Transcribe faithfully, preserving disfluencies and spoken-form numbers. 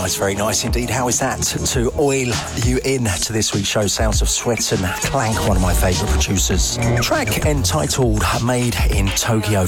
That's very nice indeed. How is that to oil you in to this week's show? Sounds of Sweat and Clank, one of my favourite producers. Track entitled Made in Tokyo